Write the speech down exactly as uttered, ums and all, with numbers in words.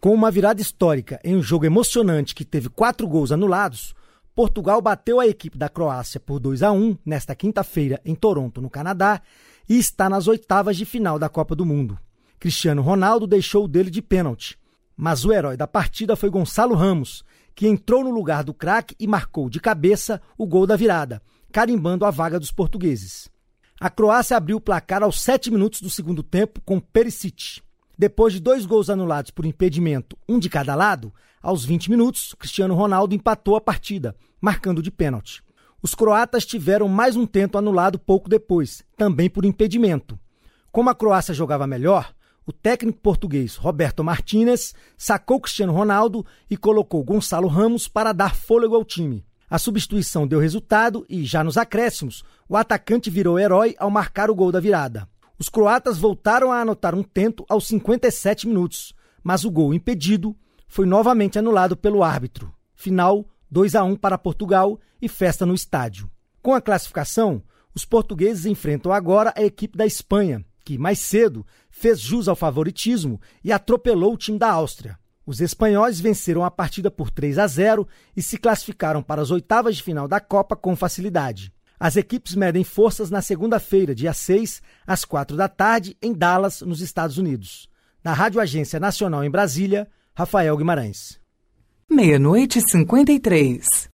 Com uma virada histórica em um jogo emocionante que teve quatro gols anulados, Portugal bateu a equipe da Croácia por dois a um nesta quinta-feira em Toronto, no Canadá, e está nas oitavas de final da Copa do Mundo. Cristiano Ronaldo deixou o dele de pênalti, mas o herói da partida foi Gonçalo Ramos, que entrou no lugar do craque e marcou de cabeça o gol da virada, carimbando a vaga dos portugueses. A Croácia abriu o placar aos sete minutos do segundo tempo com Perisic. Depois de dois gols anulados por impedimento, um de cada lado, aos vinte minutos, Cristiano Ronaldo empatou a partida, marcando de pênalti. Os croatas tiveram mais um tento anulado pouco depois, também por impedimento. Como a Croácia jogava melhor, o técnico português Roberto Martínez sacou Cristiano Ronaldo e colocou Gonçalo Ramos para dar fôlego ao time. A substituição deu resultado e, já nos acréscimos, o atacante virou herói ao marcar o gol da virada. Os croatas voltaram a anotar um tento aos cinquenta e sete minutos, mas o gol impedido foi novamente anulado pelo árbitro. Final dois a um para Portugal e festa no estádio. Com a classificação, os portugueses enfrentam agora a equipe da Espanha, que mais cedo fez jus ao favoritismo e atropelou o time da Áustria. Os espanhóis venceram a partida por três a zero e se classificaram para as oitavas de final da Copa com facilidade. As equipes medem forças na segunda-feira, dia seis, às quatro da tarde, em Dallas, nos Estados Unidos. Na Rádio Agência Nacional em Brasília, Rafael Guimarães. Meia-noite e cinquenta e três.